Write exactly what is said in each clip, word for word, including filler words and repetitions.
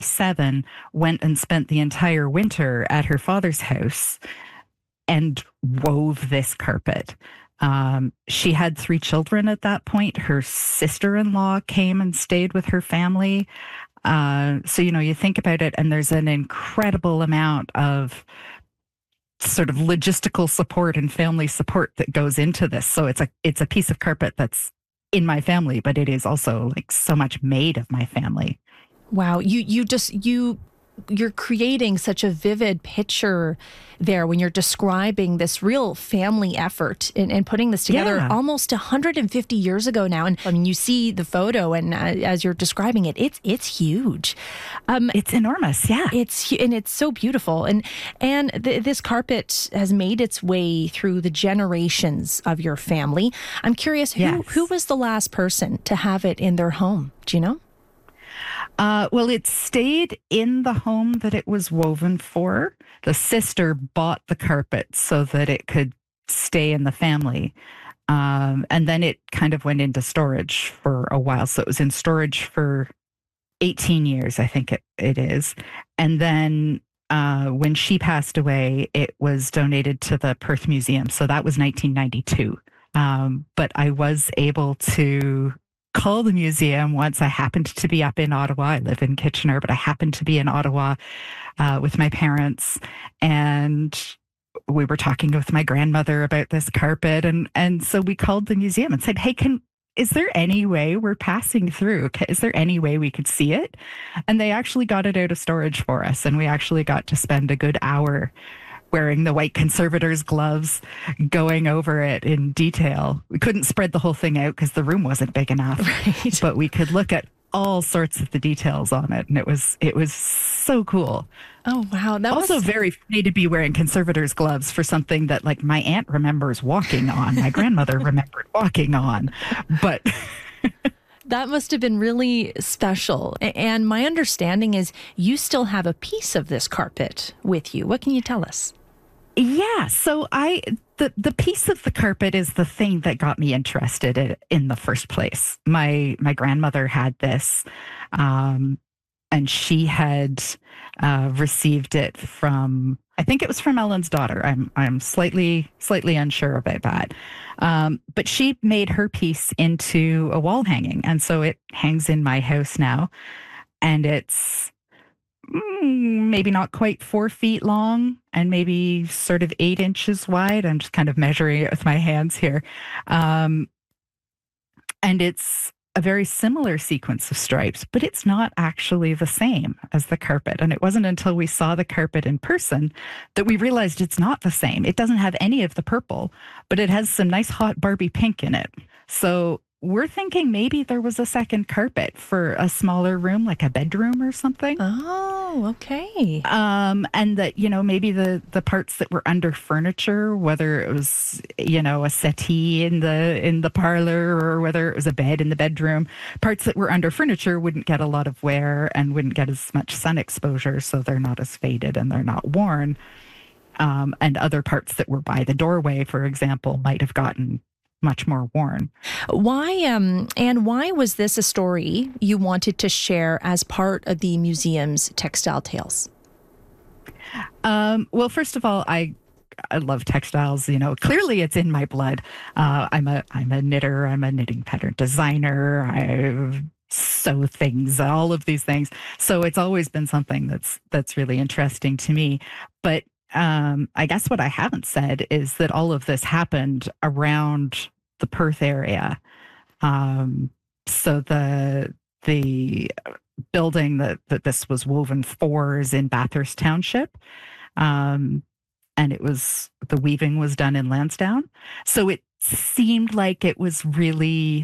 seven, went and spent the entire winter at her father's house and wove this carpet. Um, she had three children at that point. Her sister-in-law came and stayed with her family. Uh, so, you know, you think about it, and there's an incredible amount of sort of logistical support and family support that goes into this. So it's a it's a piece of carpet that's in my family, but it is also like so much made of my family. Wow, you you just you you're creating such a vivid picture there when you're describing this real family effort and, and putting this together Yeah. almost one hundred fifty years ago now. And I mean, you see the photo, and uh, as you're describing it, it's it's huge. Um, It's enormous, yeah. It's hu- and it's so beautiful, and and th- this carpet has made its way through the generations of your family. I'm curious, who Yes. who was the last person to have it in their home? Do you know? Uh, well, it stayed in the home that it was woven for. The sister bought the carpet so that it could stay in the family. Um, and then it kind of went into storage for a while. So it was in storage for eighteen years, I think it, it is. And then uh, when she passed away, it was donated to the Perth Museum. So that was nineteen ninety-two. Um, but I was able to call the museum once. I happened to be up in Ottawa. I live in Kitchener, but I happened to be in Ottawa uh, with my parents, and we were talking with my grandmother about this carpet, and and so we called the museum and said, "Hey, can is there any way we're passing through? Ca- Is there any way we could see it?" And they actually got it out of storage for us, and we actually got to spend a good hour wearing the white conservator's gloves, going over it in detail. We couldn't spread the whole thing out because the room wasn't big enough, Right. but we could look at all sorts of the details on it, and it was it was so cool. Oh wow, that Also was very funny to be wearing conservator's gloves for something that like my aunt remembers walking on, my grandmother remembered walking on, but that must have been really special. A- And my understanding is you still have a piece of this carpet with you. What can you tell us? yeah, so I the the piece of the carpet is the thing that got me interested in, in the first place. My my grandmother had this, um, and she had uh, received it from, I think it was from Ellen's daughter. I'm I'm slightly slightly unsure about that, um, but she made her piece into a wall hanging, and so it hangs in my house now, and it's mm, maybe not quite four feet long and maybe sort of eight inches wide. I'm just kind of measuring it with my hands here. Um, and it's a very similar sequence of stripes, but it's not actually the same as the carpet. And it wasn't until we saw the carpet in person that we realized it's not the same. It doesn't have any of the purple, but it has some nice hot Barbie pink in it. So we're thinking maybe there was a second carpet for a smaller room, like a bedroom or something. Oh, okay. Um, and that, you know, maybe the the parts that were under furniture, whether it was, you know, a settee in the in the parlor or whether it was a bed in the bedroom, parts that were under furniture wouldn't get a lot of wear and wouldn't get as much sun exposure, so they're not as faded and they're not worn. Um, and other parts that were by the doorway, for example, might have gotten much more worn. Why, um, and why was this a story you wanted to share as part of the museum's textile tales? Um, well, first of all, I I love textiles. You know, clearly it's in my blood. Uh, I'm a I'm a knitter. I'm a knitting pattern designer. I sew things. All of these things. So it's always been something that's that's really interesting to me. But um, I guess what I haven't said is that all of this happened around the Perth area. Um, so the the building that, that this was woven for is in Bathurst Township. Um, and it was, the weaving was done in Lansdowne. So it seemed like it was really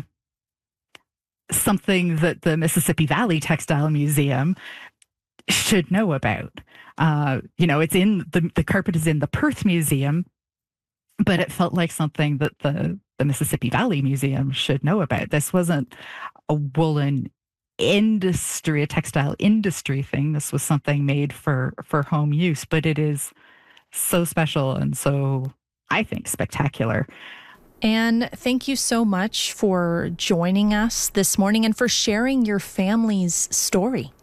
something that the Mississippi Valley Textile Museum should know about. Uh, you know, it's in the, the carpet is in the Perth Museum, but it felt like something that the, the Mississippi Valley Museum should know about. This wasn't a woolen industry, a textile industry thing. This was something made for, for home use, but it is so special and so, I think, spectacular. And thank you so much for joining us this morning and for sharing your family's story.